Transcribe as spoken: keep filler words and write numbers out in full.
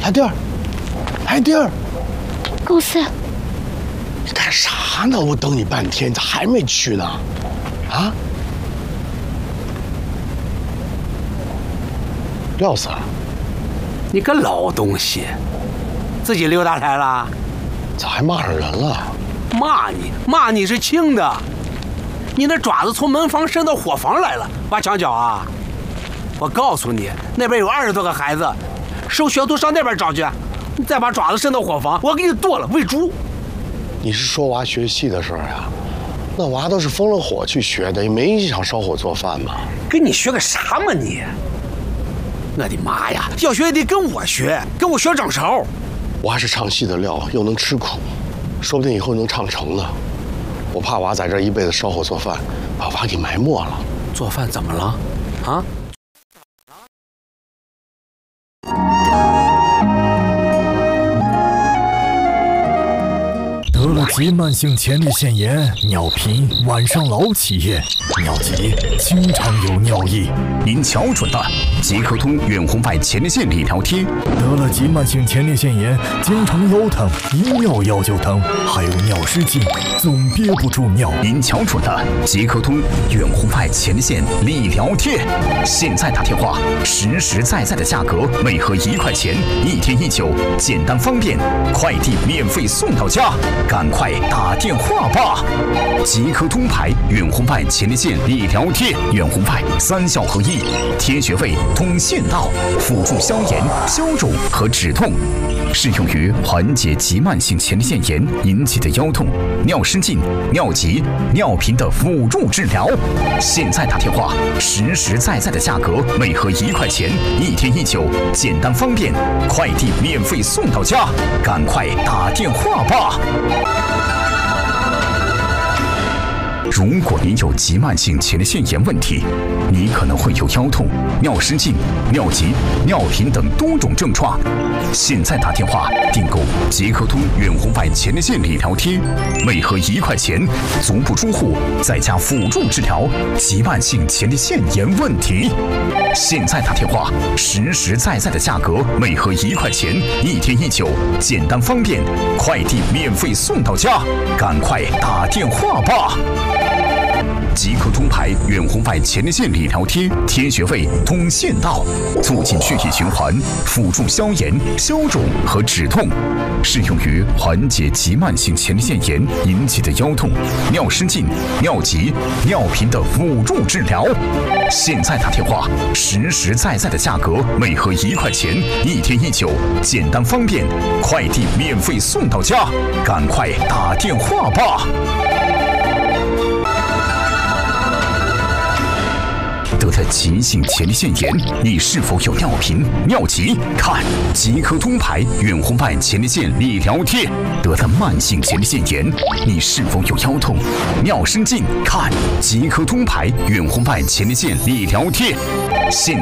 海蒂儿，海蒂儿， 公司， 你干啥呢？我等你半天，你咋还没去呢？啊？廖三， 你个老东西，自己溜达来了？ 咋还骂上人了？ 骂你，骂你是轻的。你那爪子从门房伸到伙房来了，挖墙脚啊！我告诉你，那边有二十多个孩子，收学徒上那边找去。你再把爪子伸到伙房，我给你剁了喂猪。 你是说娃学戏的事儿呀？那娃都是封了火去学的，也没影响烧火做饭嘛。 跟你学个啥嘛你？我的妈呀！要学也得跟我学，跟我学掌勺。 娃是唱戏的料，又能吃苦，说不定以后能唱成呢。我怕娃在这一辈子烧火做饭，把娃给埋没了。 做饭怎么了？啊？ 得了急慢性前列腺炎，尿频，晚上老起夜，尿急，经常有尿意。 您瞧准了，即刻通远红外前列腺理疗贴。 得了急慢性前列腺炎，经常腰疼，一尿腰就疼，还有尿失禁，总憋不住尿。 您瞧准了，即刻通远红外前列腺理疗贴。现在打电话，实实在在的价格，每盒一块钱，一天一九，简单方便，快递免费送到家。赶快打电话吧！即刻通牌远红外前列腺理疗贴，远红外三效合一，贴穴位通线道，辅助消炎、消肿和止痛，适用于缓解急慢性前列腺炎引起的腰痛、尿失禁、尿急、尿频的辅助治疗。现在打电话，实实在在的价格，每盒一块钱，一天一九，简单方便，快递免费送到家。赶快打电话吧！如果您有急慢性前列腺炎问题，你可能会有腰痛、尿失禁、尿急、尿频等多种症状。现在打电话订购即刻通远红外前列腺理疗贴，每盒一块钱，足不出户，在家辅助治疗急慢性前列腺炎问题。现在打电话，实实在在的价格，每盒一块钱，一天一九，简单方便，快递免费送到家。赶快打电话吧！即刻通牌远红外前列腺理疗贴，贴穴位通线道，促进血液循环，辅助消炎、消肿和止痛，适用于缓解急慢性前列腺炎引起的腰痛、尿失禁、尿急、尿频的辅助治疗。现在打电话，实实在在的价格，每盒一块钱，一天一九，简单方便，快递免费送到家。赶快打电话吧！得了急性前列腺炎，你是否有尿频、尿急？看即刻通牌远红外前列腺理疗贴。得了慢性前列腺炎，你是否有腰痛、尿失禁？看即刻通牌远红外前列腺理疗贴。现